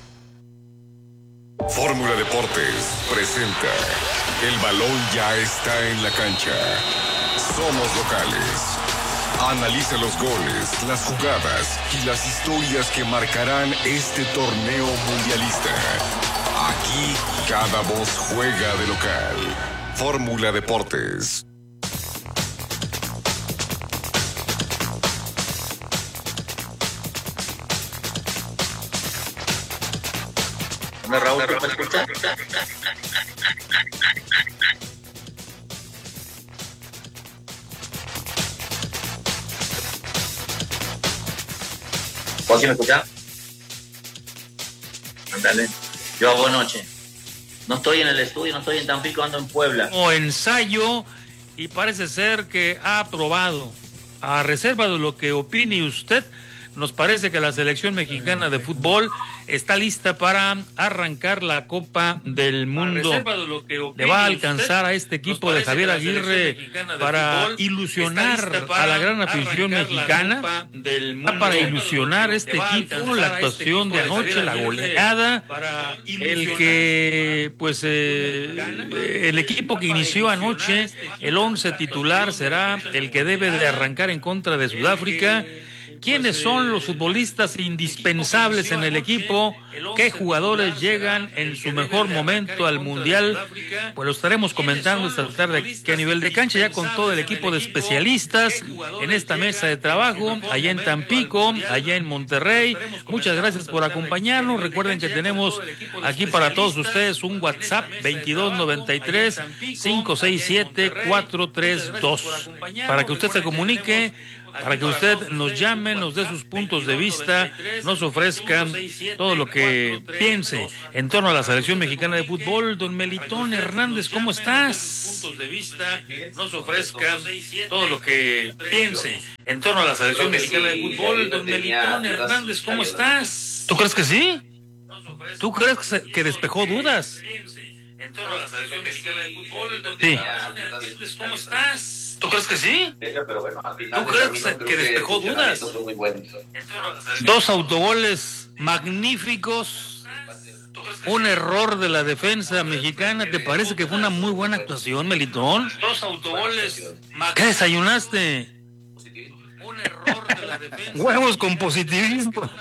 Fórmula Deportes presenta: el balón ya está en la cancha. Somos locales. Analiza los goles, las jugadas y las historias que marcarán este torneo mundialista. Aquí cada voz juega de local. Fórmula Deportes. Raúl, ¿te puedes escuchar? ¿Vos sí me escuchás? Ándale. Yo hago noche. No estoy en el estudio, no estoy en Tampico, ando en Puebla. O ensayo, y parece ser que ha aprobado. A reserva de lo que opine usted, nos parece que la selección mexicana de fútbol está lista para arrancar la Copa del Mundo. Le va a alcanzar a este equipo de Javier Aguirre para ilusionar a la gran afición mexicana, para ilusionar a este equipo, la actuación de anoche, la goleada, el que, pues, el equipo que inició anoche, el 11 titular será el que debe de arrancar en contra de Sudáfrica. quiénes son los futbolistas indispensables en el equipo, qué jugadores llegan en su mejor momento al Mundial, pues lo estaremos comentando esta tarde aquí a nivel de cancha, ya con todo el equipo de especialistas en esta mesa de trabajo, allá en Tampico, allá en Monterrey. Muchas gracias por acompañarnos. Recuerden que tenemos aquí para todos ustedes un WhatsApp 2293-567-432 para que usted se comunique, para que usted nos llame, nos dé sus puntos de vista, nos ofrezca todo lo que piense en torno a la selección mexicana de fútbol. Don Melitón Hernández, ¿cómo estás? Puntos de vista, nos ofrezca todo lo que piense en torno a la selección mexicana de fútbol. Don Melitón Hernández, ¿cómo estás? ¿Tú crees que sí? ¿Tú crees que despejó dudas? En torno a la selección mexicana de fútbol. Sí. ¿Cómo estás? ¿Tú crees que sí? ¿Tú crees que despejó dudas? Dos autogoles magníficos, un error de la defensa mexicana. ¿Te parece que fue una muy buena actuación, Melitón? Dos autogoles. ¿Qué desayunaste? Un error de la defensa. Huevos con positivismo.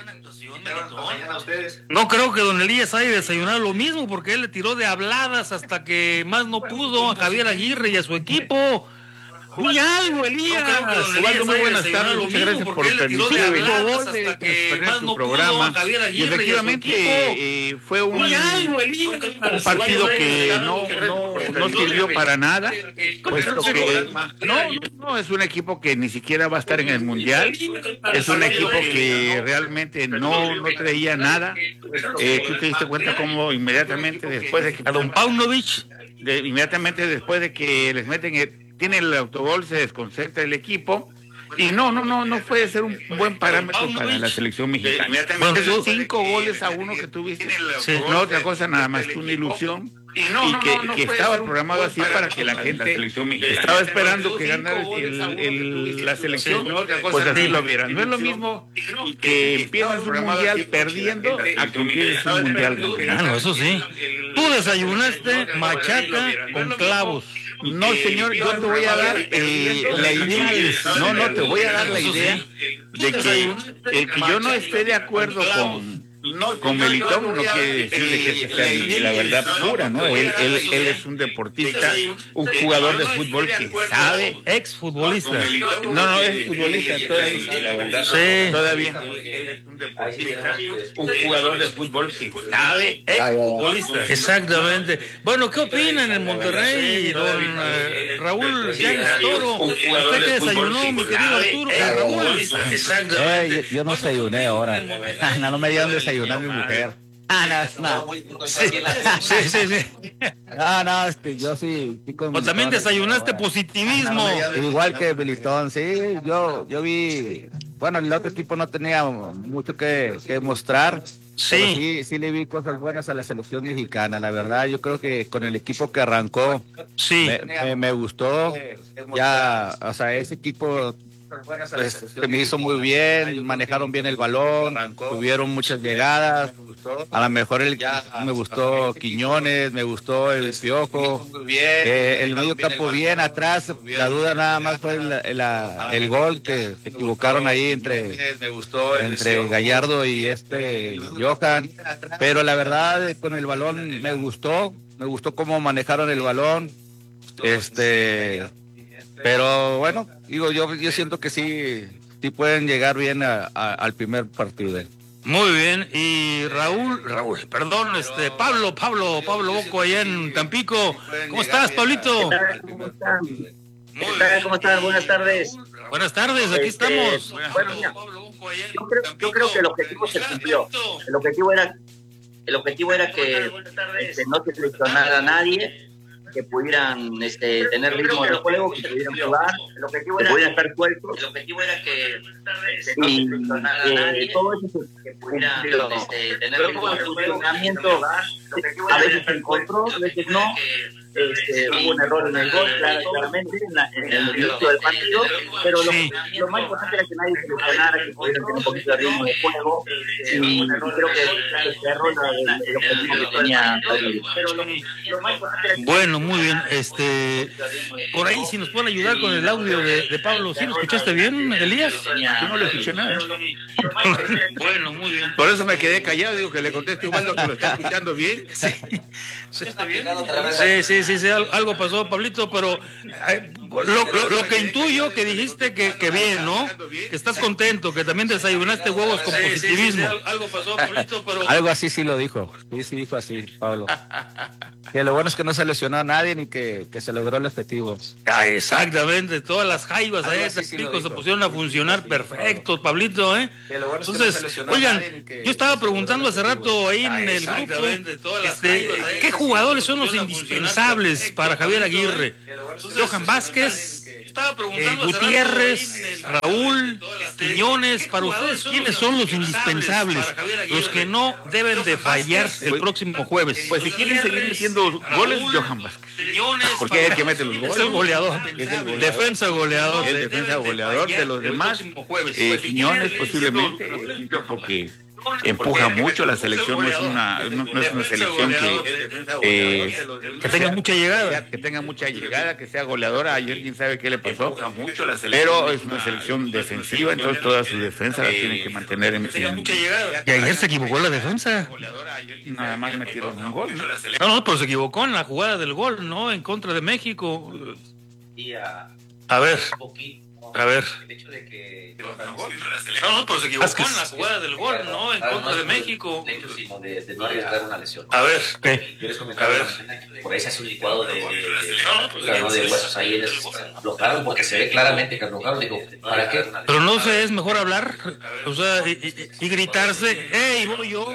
No creo que don Elías haya desayunado lo mismo, porque él le tiró de habladas hasta que más no pudo a Javier Aguirre y a su equipo. ¡Uy, algo, Elías! Osvaldo, muy buenas tardes, muchas gracias por permitirme su programa. Y efectivamente fue un partido que no sirvió para nada, puesto que no es un equipo que ni siquiera va a estar en el Mundial, es un equipo que realmente no traía nada. Tú te diste cuenta cómo inmediatamente después de que... A don Paunovic. Inmediatamente después de que les meten tiene el autogol, se desconcentra el equipo y no puede ser un buen parámetro para la selección mexicana. Esos 5-1 que tuviste, no otra cosa nada más que una ilusión y que estaba programado así para que la gente estaba esperando que ganara la selección, pues así lo vieran. No es lo mismo que empieces un mundial perdiendo a que empieces un mundial ganando. No, eso sí. Tú desayunaste machaca con clavos. No, señor, yo te voy a dar la idea. Te voy a dar la idea de que el que yo no esté de acuerdo con Melitón no quiere decir de que sea la verdad pura, ¿no? Él es un deportista, un jugador de fútbol que sabe. Exfutbolista. No, es futbolista todavía, la verdad. Sí. Todavía. Es un deportista, un jugador de fútbol que sabe. Exfutbolista. Exactamente. Bueno, ¿qué opinan en Monterrey, don Raúl Llanes Toro? ¿Usted qué desayunó, mi querido Arturo? Raúl. Exactamente. Yo no desayuné ahora. No me dieron desayunar mi mujer. No. Sí. Yo sí. O también desayunaste positivismo. Igual que Melitón, sí. Yo vi. Bueno, el otro equipo no tenía mucho que mostrar. Sí le vi cosas buenas a la selección mexicana, la verdad. Yo creo que con el equipo que arrancó, me gustó. Ya, o sea, ese equipo pues, se me hizo muy bien, manejaron bien el balón, tuvieron muchas llegadas. A lo mejor me gustó Quiñones, me gustó el Piojo, el medio campo bien atrás. La duda nada más fue el gol que se equivocaron ahí entre Gallardo y Johan, pero la verdad con el balón me gustó cómo manejaron el balón, pero bueno, digo, yo siento que sí pueden llegar bien al primer partido. Muy bien, y Pablo Boco allá en Tampico. ¿Cómo estás, Pablito? ¿Cómo están? Buenas tardes. Buenas tardes, aquí estamos. Bueno, mira, yo creo que el objetivo se cumplió. El objetivo era que no se seleccionara a nadie, que pudieran tener ritmo de juego, que pudieran jugar, que pudieran estar sueltos. El objetivo era que todo eso se cumplió. Tener ritmo de funcionamiento, a veces se encontró, a veces no, hubo un error en el gol, claramente, en el inicio del partido, pero lo más importante era que nadie se lesionara, que pudieran tener un poquito de ritmo de juego, y creo que cerró el objetivo que tenía. Pero lo más importante era que... Bueno, muy bien. Por ahí, si nos pueden ayudar con el audio de Pablo. ¿Sí lo escuchaste bien, Elías? Yo no le escuché nada. Bueno, muy bien. Por eso me quedé callado, digo que le conteste igual lo que lo está escuchando bien. Sí, algo pasó, Pablito, pero lo que intuyo que dijiste que bien, ¿no? Que estás contento, que también desayunaste huevos con positivismo. Algo pasó, Pablito, pero... Algo así sí lo dijo. Sí dijo así, Pablo. Que lo bueno es que no se lesionó a nadie ni que se logró el objetivo. Exactamente, todas las jaivas ahí se pusieron a funcionar perfectos, Pablito, ¿eh? Entonces, oigan, yo estaba preguntando hace rato ahí en el grupo, ¿qué jugadores son los indispensables para Javier Aguirre? Johan Vázquez, Gutiérrez, Raúl, Quiñones, para ustedes, ¿quiénes son los indispensables? Los que no deben de fallar el próximo jueves. Pues si quieren seguir metiendo goles, Johan Vázquez. Porque es el que mete los goles. Es el goleador. Defensa goleador. El defensa goleador de los demás. Quiñones posiblemente, porque empuja mucho. La selección no es una selección que tenga mucha llegada, que sea goleadora. Ayer quién sabe qué le pasó, pero es una selección defensiva, entonces toda su defensa la tienen que mantener en mucha llegada. Y ayer se equivocó la defensa, nada más metieron un gol, ¿no? No, pero se equivocó en la jugada del gol, ¿no? En contra de México. A ver. El hecho de que no, pero se equivocó en la jugada del gol, ¿no? En contra de México. Sino de no arriesgar una lesión. A ver, ¿quieres comentar? Por ahí se hace un licuado de huesos ahí. Lo claro, porque se ve claramente que lo digo, ¿para qué? Pero no sé, es mejor hablar, o sea, y gritarse, ¡hey, voy yo!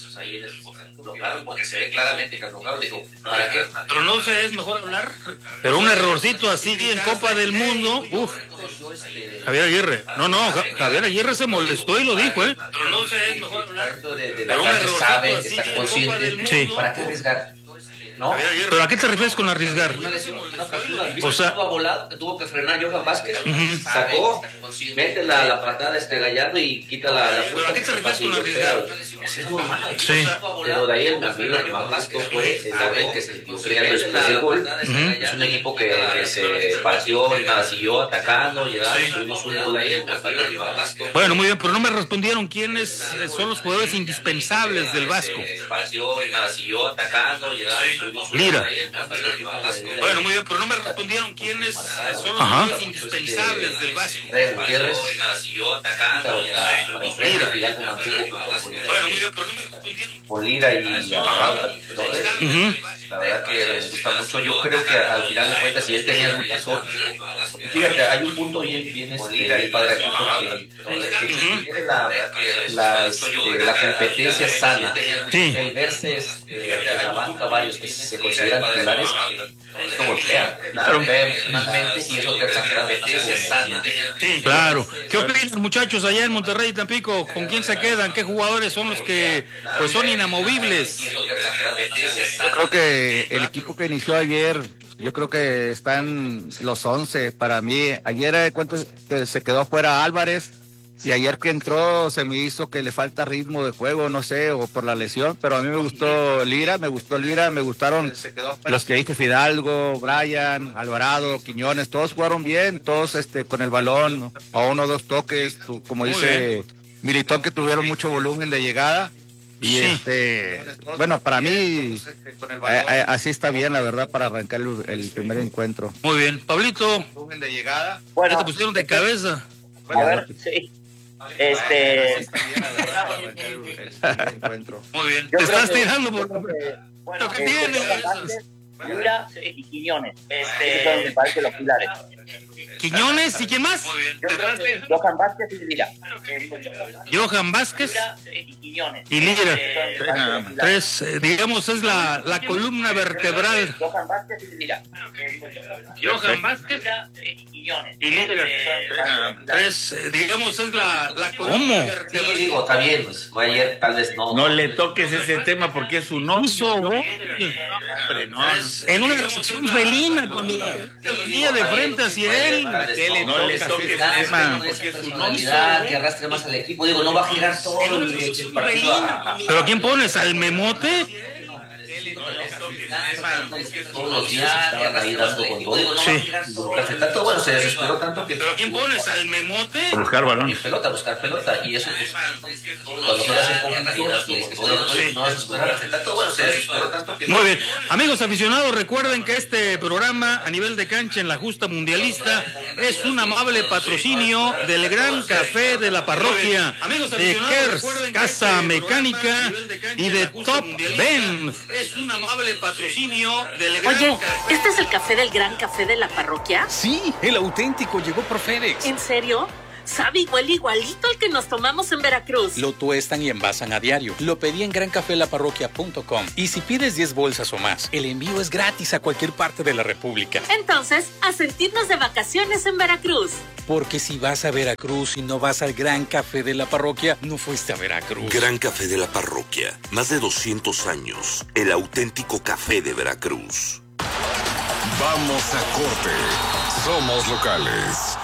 Porque se ve claramente que digo, ¿para qué? Pero no sé, es mejor hablar. Pero un errorcito así en Copa del Mundo, Javier Aguirre. Javier Aguirre se molestó y lo dijo, ¿eh? Pero no sé, es mejor hablar. Pero un errorcito sabe, está consciente. Sí. ¿Para qué arriesgar? ¿No? ¿Pero a qué te refieres con arriesgar? O sea, tuvo que frenar Johan Vázquez, sacó, mete la patada Gallardo y quita la ¿Pero a qué te refieres con arriesgar? Es normal. Sí. Pero de ahí el lo que más Vázquez fue la vez que se sufría después del gol. Es un equipo que se partió, siguió atacando, tuvimos un gol ahí. Bueno, muy bien, pero no me respondieron quiénes son los jugadores indispensables del Vasco. Siguió atacando, Lira. Bueno, muy bien, pero no me respondieron quiénes son los jugadores indispensables del Vasco. Gutiérrez. Bueno, muy bien, pero no me respondieron. Polira y la verdad que les gusta mucho. Yo creo que al final de cuentas, si él tenía mucha suerte, fíjate, hay un punto bien padre aquí, porque la competencia sana, el verse en la banca varios que se consideran titulares, esto golpea emocionalmente y eso te sana. Claro. ¿Qué opinan, muchachos, allá en Monterrey y Tampico? ¿Con quién se quedan? ¿Qué jugadores son los que pues son inamovibles? Yo creo que el equipo que inició ayer, yo creo que están los 11 para mí. Ayer se quedó fuera Álvarez y ayer que entró se me hizo que le falta ritmo de juego, no sé, o por la lesión, pero a mí me gustó Lira, me gustaron los que dije, Fidalgo, Brian, Alvarado, Quiñones, todos jugaron bien, todos con el balón, a 1 o 2 toques, como dice Militón, que tuvieron mucho volumen de llegada. Y bueno, para mí así está bien, la verdad, para arrancar el primer encuentro. Muy bien, Pablito, de llegada. Bueno, ya te pusieron de cabeza. A ver, sí. Muy bien, te estás tirando por lo que tiene. Lira y Quiñones, me parece los pilares. Quiñones, ¿y quién más? Johan Vázquez y Lira. Johan Vázquez y Lira. Tres, digamos, es la columna vertebral. Johan Vázquez y Lira. Johan Vázquez y Lira. Tres, digamos, es la columna vertebral. Sí, digo, está bien, pues ayer tal vez no. No le toques ese tema porque es un oso, ¿no? En una reacción felina con la línea de frente hacia él. No le toques ese tema porque es un oso. Que arrastre más al equipo, digo, no va a girar todo el partido. ¿Pero quién pones? ¿Al Memote? Todos los días estaban ahí dando con todo. Sí. Tanto, bueno, se desesperó tanto que. ¿Pero quién pones? ¿Al Memote? Buscar balón. Buscar pelota. Y eso, pues, cuando se hacen con no desesperar tanto, bueno, se desesperó tanto que. Muy bien. Amigos aficionados, recuerden que este programa a nivel de cancha en la justa mundialista es un amable patrocinio del Gran Café de la Parroquia, de Kers, Casa Mecánica y de Top Ben. Es un amable patrocinio del Gran Oye, ¿este es el café del Gran Café de la Parroquia? Sí, el auténtico llegó por FedEx. ¿En serio? Sabe igualito al que nos tomamos en Veracruz. Lo tuestan y envasan a diario. Lo pedí en grancafelaparroquia.com. Y si pides 10 bolsas o más, el envío es gratis a cualquier parte de la República. Entonces, a sentirnos de vacaciones en Veracruz. Porque si vas a Veracruz y no vas al Gran Café de la Parroquia, no fuiste a Veracruz. Gran Café de la Parroquia. Más de 200 años. El auténtico café de Veracruz. Vamos a corte. Somos locales.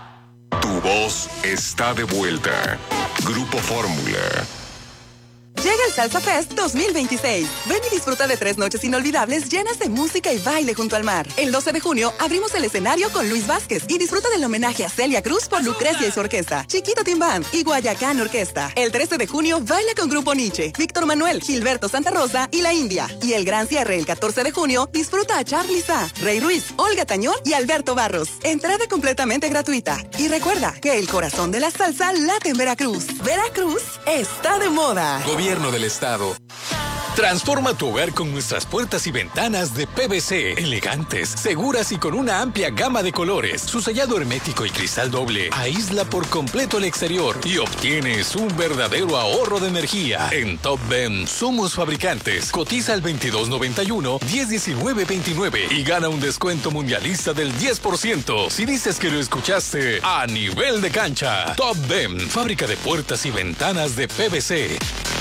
Tu voz está de vuelta. Grupo Fórmula. Llega el Salsa Fest 2026. Ven y disfruta de 3 noches inolvidables llenas de música y baile junto al mar. El 12 de junio abrimos el escenario con Luis Vázquez y disfruta del homenaje a Celia Cruz por Lucrecia y su orquesta, Chiquito Team Band y Guayacán Orquesta. El 13 de junio baila con Grupo Nietzsche, Víctor Manuel, Gilberto Santa Rosa y La India. Y el gran cierre el 14 de junio disfruta a Charly Sa, Rey Ruiz, Olga Tañón y Alberto Barros. Entrada completamente gratuita. Y recuerda que el corazón de la salsa late en Veracruz. Veracruz está de moda. Gobierno del Estado. Transforma tu hogar con nuestras puertas y ventanas de PVC, elegantes, seguras y con una amplia gama de colores. Su sellado hermético y cristal doble aísla por completo el exterior y obtienes un verdadero ahorro de energía. En Top Ben somos fabricantes. Cotiza al 2291-101929 y gana un descuento mundialista del 10% si dices que lo escuchaste a nivel de cancha. Top Ben, fábrica de puertas y ventanas de PVC.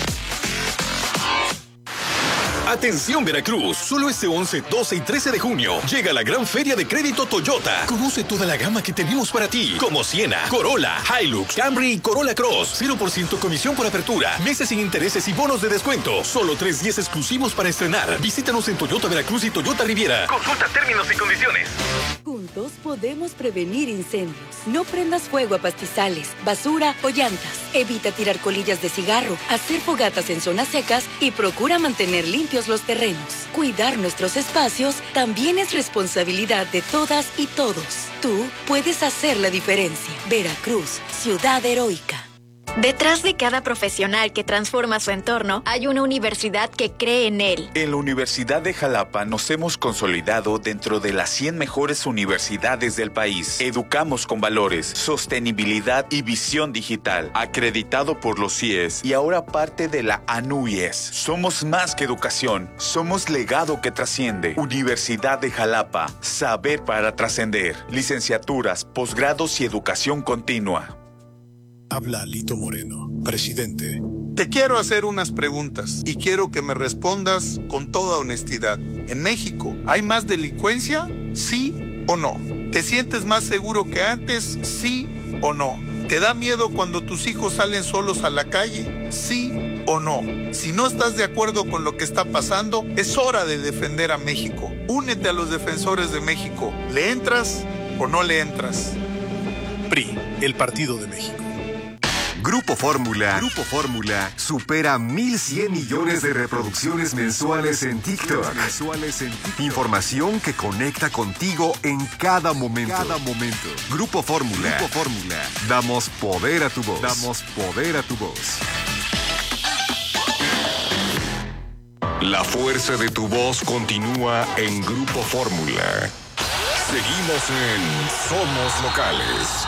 Atención Veracruz, solo este 11, 12 y 13 de junio llega la gran feria de crédito Toyota. Conoce toda la gama que tenemos para ti, como Siena, Corolla, Hilux, Camry y Corolla Cross. 0% comisión por apertura, meses sin intereses y bonos de descuento. Solo 3 días exclusivos para estrenar. Visítanos en Toyota Veracruz y Toyota Riviera. Consulta términos y condiciones. Juntos podemos prevenir incendios. No prendas fuego a pastizales, basura o llantas. Evita tirar colillas de cigarro, hacer fogatas en zonas secas y procura mantener limpios los terrenos. Cuidar nuestros espacios también es responsabilidad de todas y todos. Tú puedes hacer la diferencia. Veracruz, ciudad heroica. Detrás de cada profesional que transforma su entorno, hay una universidad que cree en él. En la Universidad de Jalapa nos hemos consolidado dentro de las 100 mejores universidades del país. Educamos con valores, sostenibilidad y visión digital. Acreditado por los CIES y ahora parte de la ANUIES. Somos más que educación, somos legado que trasciende. Universidad de Jalapa, saber para trascender. Licenciaturas, posgrados y educación continua. Habla Lito Moreno, presidente. Te quiero hacer unas preguntas y quiero que me respondas con toda honestidad. ¿En México hay más delincuencia? ¿Sí o no? ¿Te sientes más seguro que antes? ¿Sí o no? ¿Te da miedo cuando tus hijos salen solos a la calle? ¿Sí o no? Si no estás de acuerdo con lo que está pasando, es hora de defender a México. Únete a los defensores de México. ¿Le entras o no le entras? PRI, el Partido de México. Grupo Fórmula supera 1,100 millones de reproducciones mensuales en TikTok. Información que conecta contigo en cada momento. Grupo Fórmula. Damos poder a tu voz. La fuerza de tu voz continúa en Grupo Fórmula. Seguimos en Somos Locales.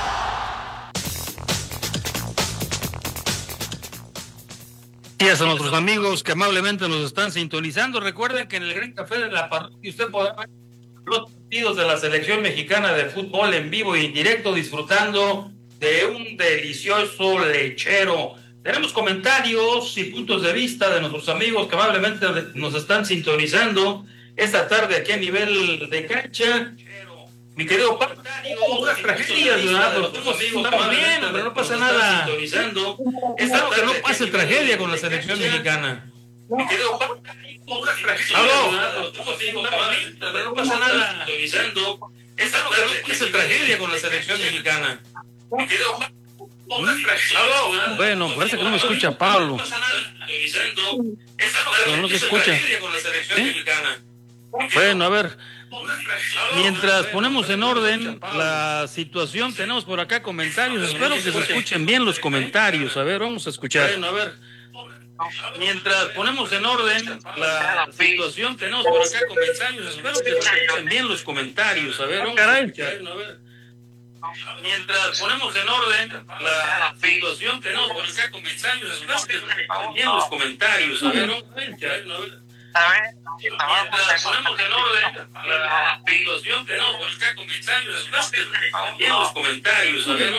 Gracias a nuestros amigos que amablemente nos están sintonizando. Recuerden que en el Gran Café de la Parroquia usted podrá ver los partidos de la selección mexicana de fútbol en vivo y en directo, disfrutando de un delicioso lechero. Tenemos comentarios y puntos de vista de nuestros amigos que amablemente nos están sintonizando esta tarde aquí a nivel de cancha. Mi querido Pablo, unas tragedias, ¿verdad? Estamos bien, pero no pasa nada. Es algo que no pase tragedia con la selección mexicana. Mi querido Pablo, unas tragedias, pero no pasa nada. Es algo que no pase tragedia con la selección mexicana. Mi querido Bueno, parece que no me escucha Pablo. Pero no se escucha. Bueno, a ver. Mientras ponemos en orden la situación, tenemos por acá comentarios. Espero que se escuchen bien los comentarios. A ver, vamos a escuchar. Bueno, a ver. Mientras ponemos en orden la situación, tenemos por acá comentarios. Espero que se escuchen bien los comentarios. A ver, vamos a escuchar. Mientras ponemos en orden la situación, tenemos por acá comentarios. Espero que se escuchen bien los comentarios. A ver, vamos a escuchar. Mientras ponemos en orden la situación, tenemos por acá comentarios. Bien los comentarios. A ver,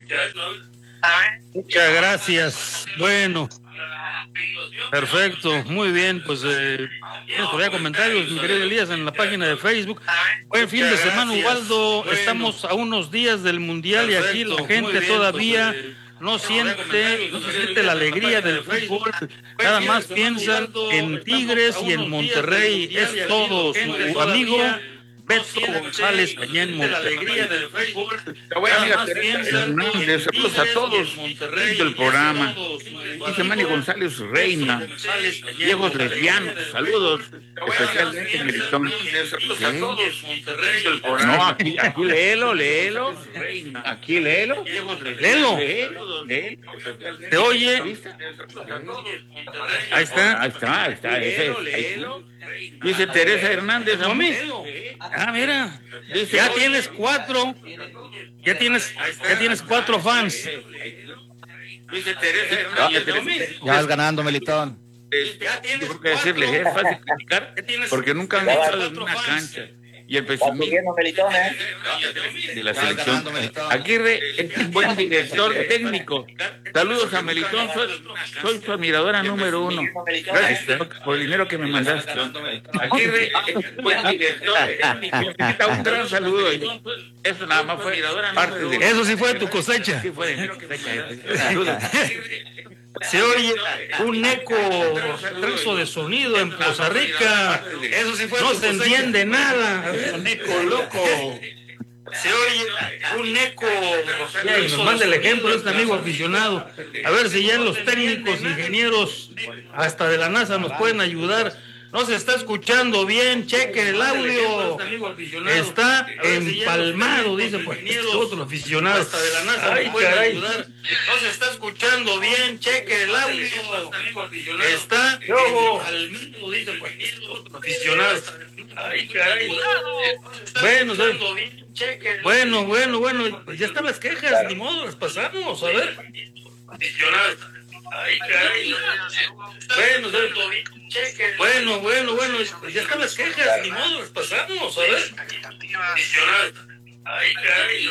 muchas gracias. Bueno, perfecto, muy bien. Pues por ahí comentarios, mi querido Elías, en la página de Facebook. Buen fin de semana, Ubaldo. Estamos a unos días del Mundial y aquí la gente todavía no siente la alegría del fútbol, nada más piensan en Tigres y en Monterrey. Es todo. Su amigo Beto González allá en Monterrey. Saludos a todos del programa. Dice Manny González Reina, viejos lesbianos, saludos, especialmente Militón. Saludos a todos del programa. No, aquí léelo. Aquí léelo. ¿Te oye? Ahí está. Dice Teresa Hernández, mami. Mira, dice, ya tienes cuatro fans. Dice Teresa Hernández. Ya vas ganando, Melitón. Tengo que decirles, es fácil criticar porque nunca han estado en una cancha. Y el pesimismo de la selección. Aguirre es un buen director técnico. Saludos a Melitón, soy su admiradora número 1. Gracias por el dinero que me mandaste. Aguirre es un buen director técnico. Necesita un gran saludo. Eso nada más fue parte de... Eso sí fue de tu cosecha. Sí fue de mi cosecha. Saludos. Se oye un eco reflexo de sonido en Poza Rica. Eso sí fue no se entiende nada. Un eco loco. Se oye un eco. Y nos manda el ejemplo este amigo aficionado. A ver si ya los técnicos, ingenieros, hasta de la NASA nos pueden ayudar. No se está escuchando bien, chequen el audio. Está empalmado, dice pues otro aficionado. Hasta de la NASA ay, caray. No se está escuchando bien, chequen el audio. Está empalmado, dice pues otro aficionado. Ay, caray. Bueno, ya están las quejas, ni modo, las pasamos, a ver. Ay, caray. Bueno, ya están las quejas, ni modo, las pasamos, a ver. Ay, caray.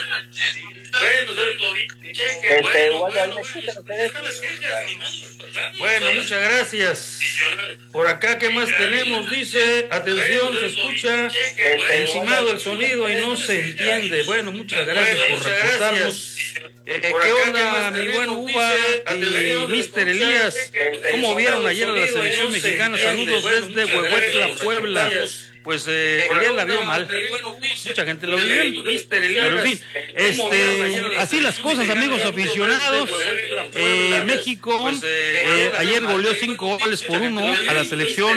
Bueno, muchas gracias. Por acá, ¿qué más tenemos? Dice, atención, se escucha encimado el sonido y no se entiende. Bueno, muchas gracias por reportarnos. ¿Qué onda, mi buen Uva y Mr. Elías? ¿Cómo vieron ayer a la selección mexicana? Saludos desde Huehuetla, Puebla. Pues Elías la vio mal. Mucha gente lo vio bien. Pero en fin, así las cosas, amigos aficionados. México ayer goleó 5-1 a la selección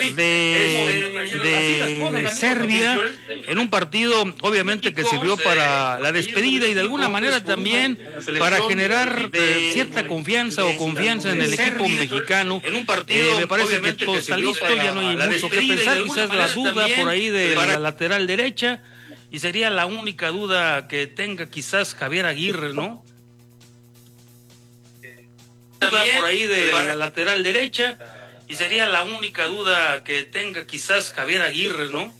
de Serbia en un partido obviamente que sirvió para la despedida y de alguna manera también para generar cierta confianza en el equipo mexicano. En un partido me parece que todo está listo, ya no hay mucho que pensar, quizás la duda por ahí de la lateral derecha y sería la única duda que tenga quizás Javier Aguirre, ¿no? Por ahí de la lateral derecha, y sería la única duda que tenga quizás Javier Aguirre, ¿no?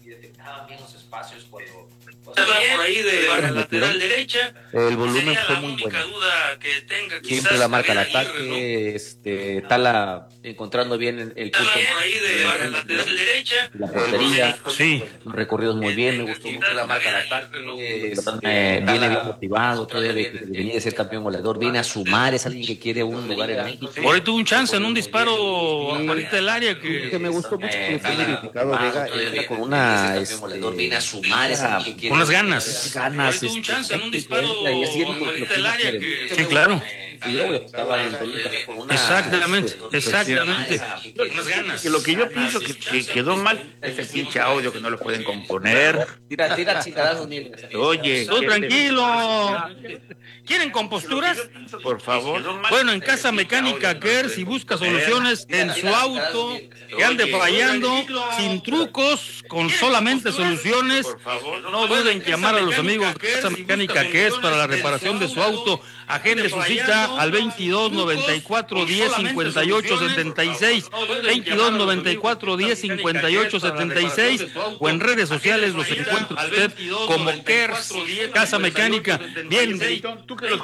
Por ahí de la lateral derecha, el volumen fue muy bueno. Siempre la marca el ataque, Tala encontrando bien el punto. Por ahí de la lateral derecha, la portería, sí, recorridos muy bien, me gustó mucho la marca el ataque, viene bien motivado, todavía venía de ser campeón goleador, viene a sumar, es alguien que quiere un lugar en México. Por ahí tuvo un chance en un disparo ahorita del área que me gustó mucho porque fue verificado Vega, con una viene a sumar, es alguien que quiere unas ganas. Tuvo un chance en un disparo ahorita del área que sí, claro. Exactamente. Unas ganas. Que lo que yo pienso que quedó mal es el pinche audio que no lo pueden componer. Tira chingadazo, Oye, todo tranquilo. ¿Quieren composturas? Por favor. Bueno, en Casa Mecánica Kerr, si busca soluciones en su auto, que ande fallando, sin trucos, con solamente soluciones, no duden en llamar a los amigos de Casa Mecánica Kerr para la reparación de su auto. Agende su cita al 22 94 10 58 76, 22 94 10 58 76, o en redes sociales los encuentra usted como Kerr Casa Mecánica. Bien,